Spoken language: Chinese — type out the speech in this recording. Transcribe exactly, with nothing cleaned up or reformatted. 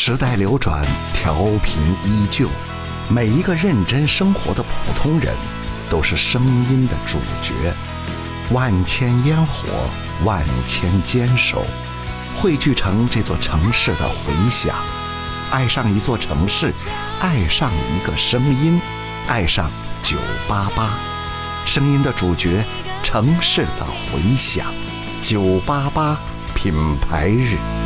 时代流转，调频依旧，每一个认真生活的普通人都是声音的主角。万千烟火，万千坚守，汇聚成这座城市的回响。爱上一座城市，爱上一个声音，爱上九八八，声音的主角，城市的回响。九八八品牌日。